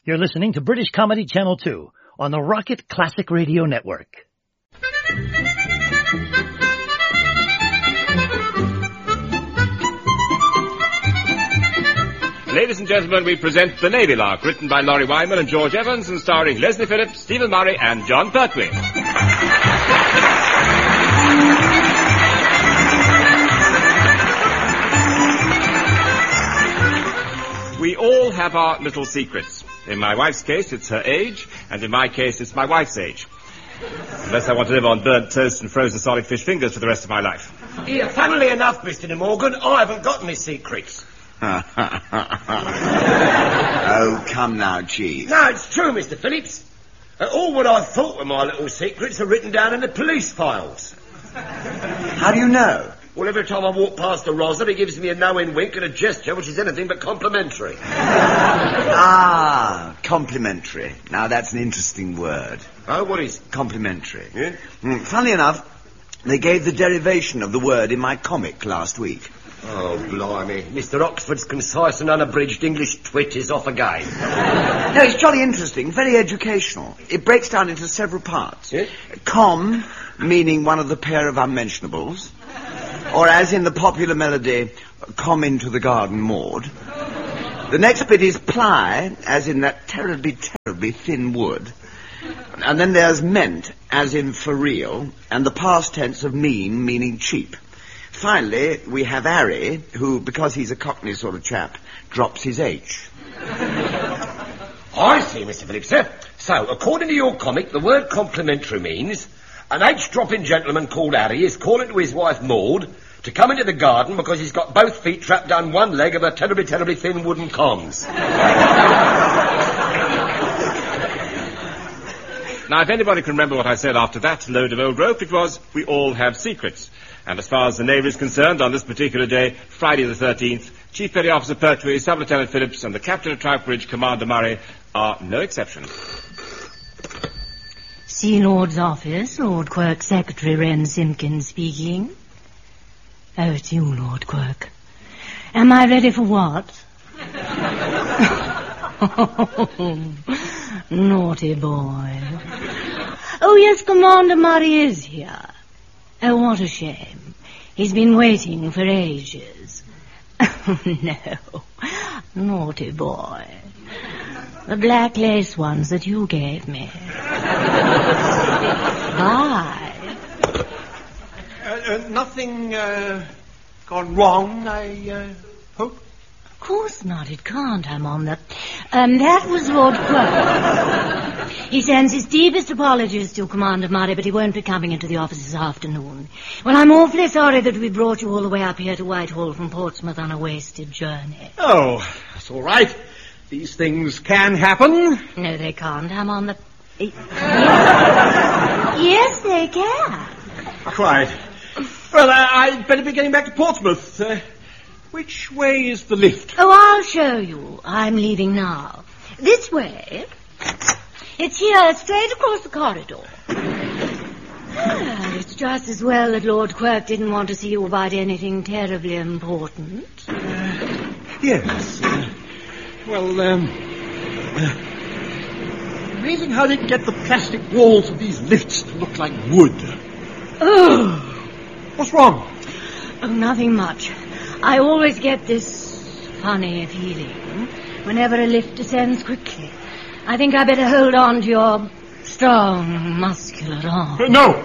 You're listening to British Comedy Channel 2 on the Rocket Classic Radio Network. Ladies and gentlemen, we present The Navy Lark, written by Laurie Wyman and George Evans, and starring Leslie Phillips, Stephen Murray, and John Pertwee. We all have our little secrets. In my wife's case, it's her age, and in my case, it's my wife's age. Unless I want to live on burnt toast and frozen solid fish fingers for the rest of my life. Yeah, funnily enough, Mr. De Morgan, I haven't got any secrets. Oh, come now, Chief. No, it's true, Mr. Phillips. All what I thought were my little secrets are written down in the police files. How do you know? Well, every time I walk past the Rosa, he gives me a knowing wink and a gesture which is anything but complimentary. Ah, complimentary. Now, that's an interesting word. Oh, what is? Complimentary. Yeah? Funnily enough, they gave the derivation of the word in my comic last week. Oh, blimey. Mr. Oxford's concise and unabridged English twit is off again. No, it's jolly interesting, very educational. It breaks down into several parts. Yeah? Com, meaning one of the pair of unmentionables. Or as in the popular melody, come into the garden, Maud. The next bit is ply, as in that terribly, terribly thin wood. And then there's meant, as in for real, and the past tense of mean, meaning cheap. Finally, we have Harry, who, because he's a cockney sort of chap, drops his H. I see, Mr. Phillips, sir. So, according to your comic, the word complimentary means an H-dropping gentleman called Harry is calling to his wife Maud to come into the garden because he's got both feet trapped down one leg of a terribly, terribly thin wooden comms. Now, if anybody can remember what I said after that load of old rope, it was, we all have secrets. And as far as the Navy is concerned, on this particular day, Friday the 13th, Chief Petty Officer Pertwee, Sub-Lieutenant Phillips, and the Captain of Troutbridge, Commander Murray, are no exception. Sea Lord's office, Lord Quirk, Secretary Wren Simpkins speaking. Oh, it's you, Lord Quirk. Am I ready for what? Naughty boy. Oh, yes, Commander Murray is here. Oh, what a shame. He's been waiting for ages. Oh, no. Naughty boy. The black lace ones that you gave me. Bye. Nothing gone wrong, I hope? Of course not. It can't. I'm on the... that was Lord Quirk. He sends his deepest apologies to Commander Murray, but he won't be coming into the office this afternoon. Well, I'm awfully sorry that we brought you all the way up here to Whitehall from Portsmouth on a wasted journey. Oh, that's all right. These things can happen. No, they can't. I'm on the... Yes, they can. Quite. Well, I'd better be getting back to Portsmouth. Which way is the lift? Oh, I'll show you. I'm leaving now. This way. It's here, straight across the corridor. Ah, it's just as well that Lord Quirk didn't want to see you about anything terribly important. Yes. Amazing how they get the plastic walls of these lifts to look like wood. Oh. What's wrong? Oh, nothing much. I always get this funny feeling whenever a lift descends quickly. I think I better hold on to your strong, muscular arm. No.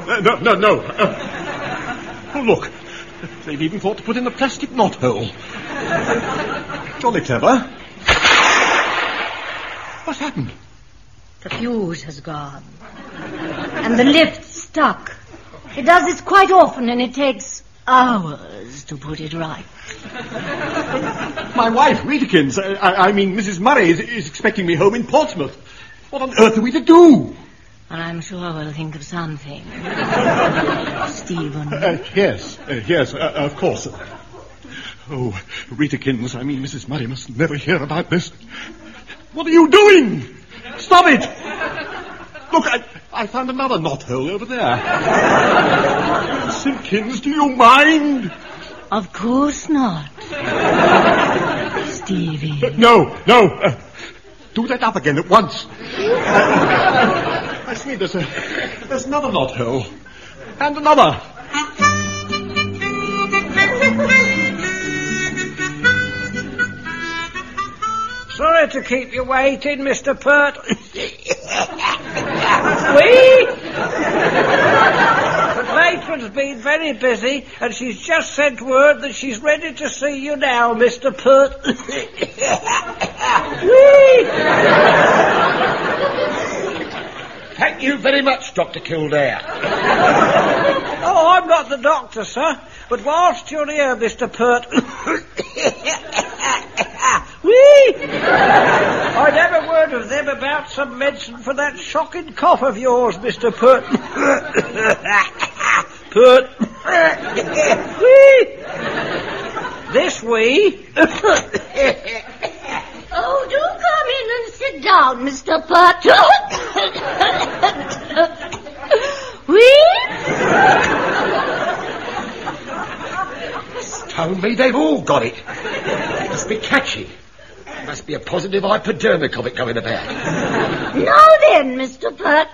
Oh, look. They've even thought to put in a plastic knot hole. Jolly clever. What's happened? The fuse has gone. And the lift's stuck. It does this quite often, and it takes hours to put it right. My wife, Rietekins, I mean Mrs. Murray, is expecting me home in Portsmouth. What on earth are we to do? And I'm sure we'll think of something. Stephen. Yes, of course. Oh, Rietekins, I mean Mrs. Murray must never hear about this. What are you doing? Stop it! Look, I found another knothole over there. Simpkins, do you mind? Of course not. Stevie. No. Do that up again at once. I see there's another knothole. And another. Sorry to keep you waiting, Mr. Pert. The matron's been very busy, and she's just sent word that she's ready to see you now, Mr. Pert. Thank you very much, Dr. Kildare. Oh, I'm not the doctor, sir, but whilst you're here, Mr. Pert... I'd have a word with them about some medicine for that shocking cough of yours, Mr. Pert. Pert. This wee. Oh, do come in and sit down, Mr. Pert. Stone me, they've all got it. It must be catchy. There must be a positive hypodermic of it going about. Now then, Mr. Pert.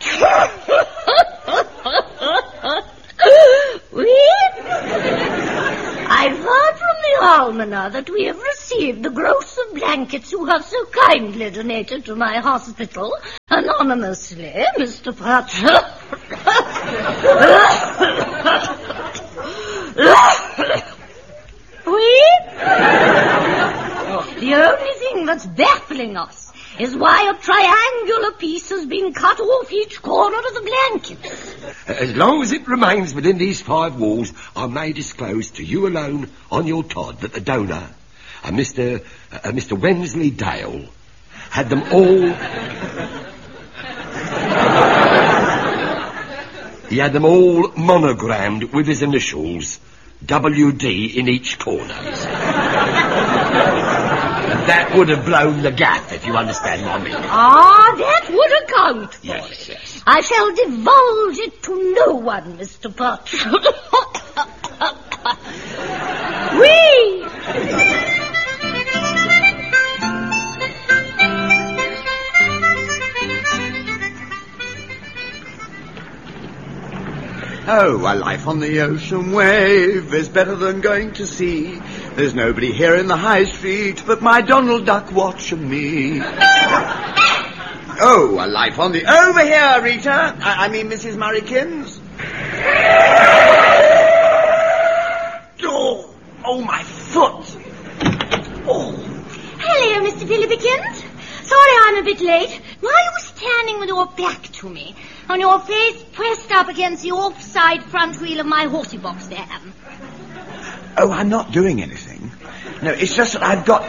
I've heard from the almoner that we have received the gross of blankets you have so kindly donated to my hospital, anonymously, Mr. Pert. The only thing that's baffling us is why a triangular piece has been cut off each corner of the blankets. As long as it remains within these 5 walls, I may disclose to you alone on your Todd that the donor, Mr. Wensley Dale, had them all... He had them all monogrammed with his initials, WD in each corner. That would have blown the gaff, if you understand what I mean. Ah, that would account for it. Yes. I shall divulge it to no one, Mr. Pert. Oh, a life on the ocean wave is better than going to sea. There's nobody here in the high street but my Donald Duck watching me. Oh, a life on the... Over here, Rita. I mean, Mrs. Murraykins. Oh, my foot. Oh. Hello, Mr. Philippikins. Sorry I'm a bit late. Why are you standing with your back to me, and your face pressed up against the offside front wheel of my horsey box van? Oh, I'm not doing anything. No, it's just that I've got...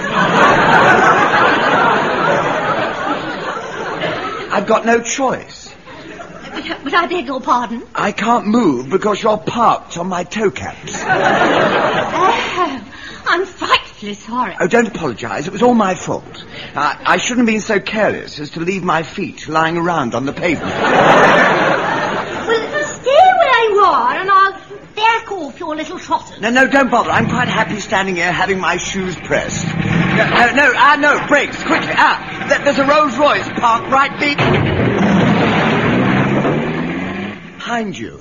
I've got no choice. But I beg your pardon? I can't move because you're parked on my toe caps. Oh, I'm frightfully sorry. Oh, don't apologise. It was all my fault. I shouldn't have been so careless as to leave my feet lying around on the pavement. Well, stay where you are and I'll back off your little trotters. No, don't bother. I'm quite happy standing here having my shoes pressed. No, brakes, quickly. There's a Rolls Royce parked right behind you.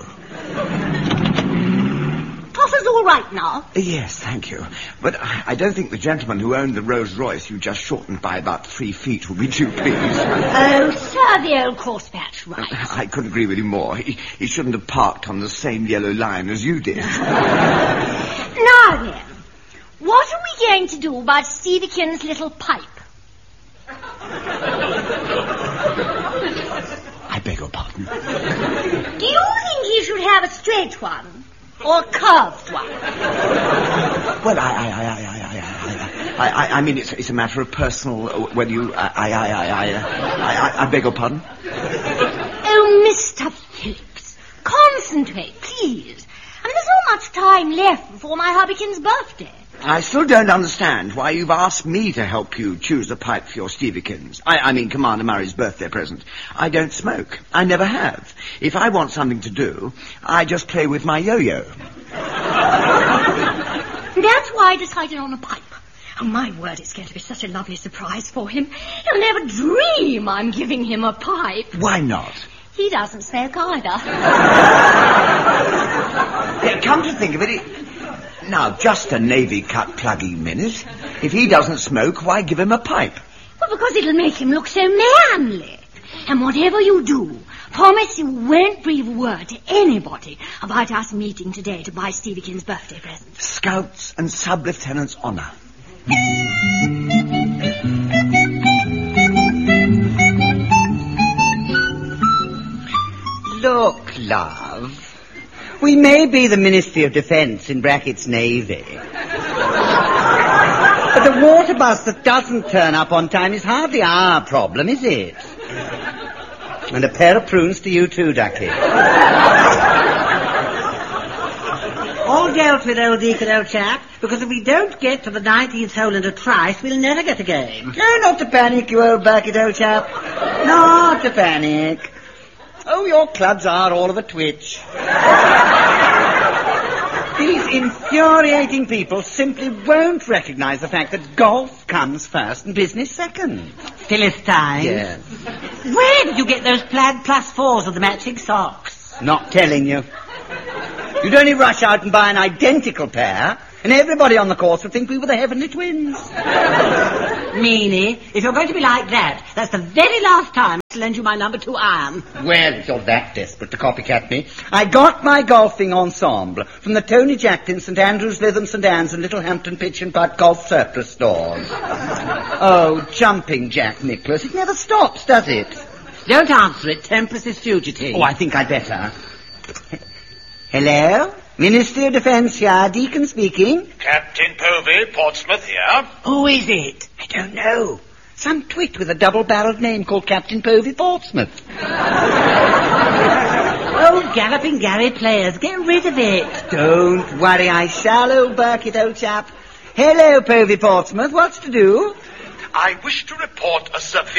Potter's all right now. Yes, thank you. But I don't think the gentleman who owned the Rolls Royce you just shortened by about 3 feet will be too pleased. Oh, sir, the old course-match right. I couldn't agree with you more. He shouldn't have parked on the same yellow line as you did. Now then, what are we going to do about Steviekin's little pipe? I beg your pardon. Do you think he should have a straight one? Or a curved one? Well, I mean, it's a matter of personal... Whether you... I beg your pardon? Oh, Mr. Phillips, concentrate, please. I mean, there's not much time left before my hubbykin's birthday. I still don't understand why you've asked me to help you choose a pipe for your Steviekins. I mean, Commander Murray's birthday present. I don't smoke. I never have. If I want something to do, I just play with my yo-yo. That's why I decided on a pipe. Oh, my word, it's going to be such a lovely surprise for him. He'll never dream I'm giving him a pipe. Why not? He doesn't smoke either. Yeah, come to think of it, now, just a Navy cut pluggy minute. If he doesn't smoke, why give him a pipe? Well, because it'll make him look so manly. And whatever you do, promise you won't breathe a word to anybody about us meeting today to buy Steviekin's birthday present. Scouts and Sub-Lieutenant's honour. Look, love, we may be the Ministry of Defence in brackets Navy. But the water bus that doesn't turn up on time is hardly our problem, is it? And a pair of prunes to you too, Ducky. All dealt with, old Deacon, old chap, because if we don't get to the 19th hole and a trice, we'll never get a game. No, not to panic, you old bucket, old chap. Not to panic. Oh, your clubs are all of a twitch. These infuriating people simply won't recognise the fact that golf comes first and business second. Philistines. Yes. Where did you get those plaid +4s with the matching socks? Not telling you. You'd only rush out and buy an identical pair, and everybody on the course would think we were the Heavenly Twins. Meanie, if you're going to be like that, that's the very last time I'll lend you my number 2 iron. Well, if you're that desperate to copycat me, I got my golfing ensemble from the Tony Jackton, St Andrews, Lytham, St Anne's and Littlehampton Pitch and Putt golf surplus stores. Oh, jumping Jack Nicklaus, it never stops, does it? Don't answer it, Tempest is fugitive. Oh, I think I'd better. Hello? Ministry of Defence here, Deacon speaking. Captain Povey, Portsmouth here. Who is it? I don't know. Some twit with a double-barreled name called Captain Povey Portsmouth. Oh, galloping Gary players, get rid of it. Don't worry, I shall, old Burkitt, old chap. Hello, Povey Portsmouth, what's to do? I wish to report a severe